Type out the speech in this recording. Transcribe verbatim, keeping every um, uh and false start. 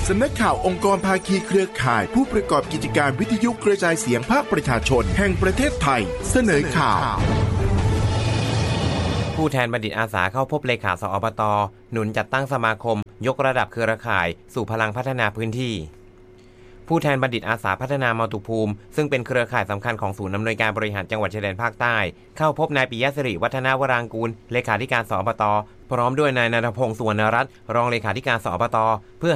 สำนักข่าวองค์กรภาคีเครือข่ายผู้ประกอบกิจการวิทยุกระจายเสียงภาคประชาชนแห่งประเทศไทยเสนอข่าวผู้แทนบัณฑิตอาสาเข้าพบเลขาสอบต.หนุนจัดตั้งสมาคมยกระดับเครือข่ายสู่พลังพัฒนาพื้นที่ผู้แทนบัณฑิตอาสาพัฒนามาตุภูมิซึ่งเป็นเครือข่ายสำคัญของศูนย์อำนวยการบริหารจังหวัดชายแดนภาคใต้เข้าพบนายปิยะสิริวัฒนวรางกูลเลขาธิการสอบต.พร้อมด้วยนายณัฐพงษ์สุวรรณรัตน์รองเลขาธิการสอบต.เพื่อ